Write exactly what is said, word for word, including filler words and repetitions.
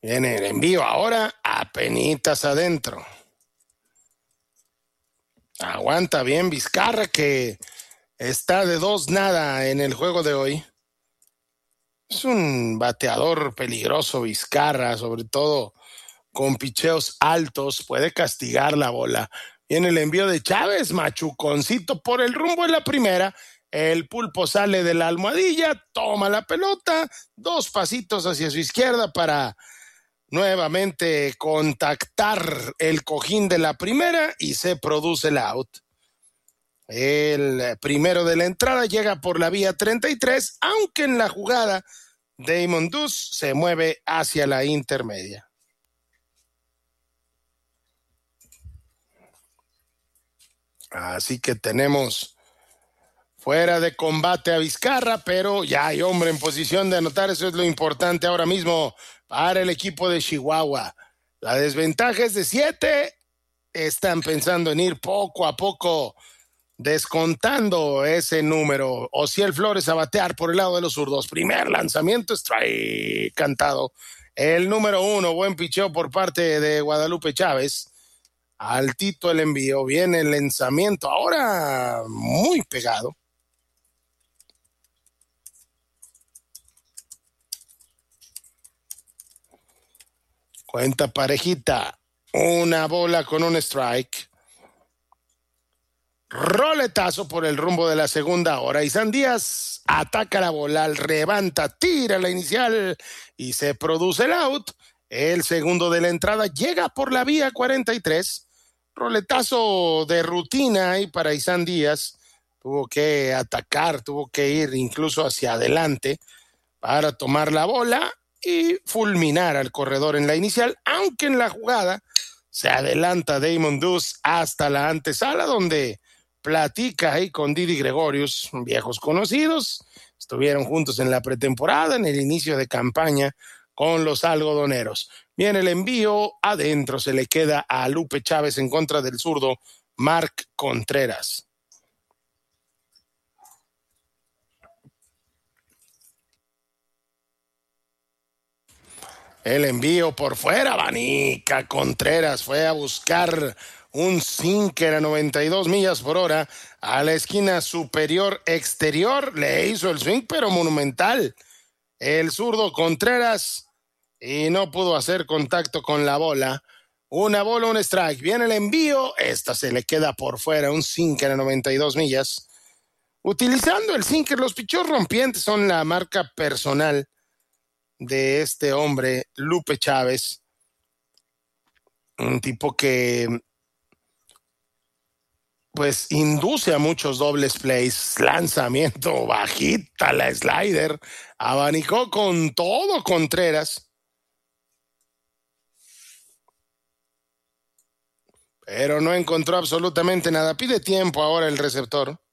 Viene el envío ahora, apenitas adentro. Aguanta bien Vizcarra, que está de dos nada en el juego de hoy. Es un bateador peligroso Vizcarra, sobre todo con picheos altos, puede castigar la bola. Viene el envío de Chávez, machuconcito por el rumbo en la primera. El pulpo sale de la almohadilla, toma la pelota, dos pasitos hacia su izquierda para nuevamente contactar el cojín de la primera y se produce el out. El primero de la entrada llega por la vía treinta y tres, aunque en la jugada Damon Duz se mueve hacia la intermedia. Así que tenemos fuera de combate a Vizcarra, pero ya hay hombre en posición de anotar. Eso es lo importante ahora mismo para el equipo de Chihuahua. La desventaja es de siete. Están pensando en ir poco a poco descontando ese número. Ociel Flores a batear por el lado de los zurdos. Primer lanzamiento, strike cantado. El número uno, buen picheo por parte de Guadalupe Chávez. Altito el envío, viene el lanzamiento, ahora muy pegado. Cuenta parejita, una bola con un strike. Roletazo por el rumbo de la segunda hora. Isan Díaz ataca la bola, levanta, tira la inicial y se produce el out. El segundo de la entrada llega por la vía cuarenta y tres. Roletazo de rutina ahí para Isan Díaz. Tuvo que atacar, tuvo que ir incluso hacia adelante para tomar la bola y fulminar al corredor en la inicial, aunque en la jugada se adelanta Damon Duz hasta la antesala, donde platica ahí con Didi Gregorius, viejos conocidos. Estuvieron juntos en la pretemporada, en el inicio de campaña con los algodoneros. Viene el envío, adentro se le queda a Lupe Chávez en contra del zurdo Mark Contreras. El envío por fuera, Vanica Contreras fue a buscar un sinker a noventa y dos millas por hora a la esquina superior exterior. Le hizo el swing, pero monumental. El zurdo Contreras y no pudo hacer contacto con la bola. Una bola, un strike. Viene el envío. Esta se le queda por fuera. Un sinker a noventa y dos millas. Utilizando el sinker, los picheos rompientes son la marca personal de este hombre, Lupe Chávez. Un tipo que pues induce a muchos dobles plays. Lanzamiento bajita, la slider. Abanicó con todo Contreras. Pero no encontró absolutamente nada. Pide tiempo ahora el receptor.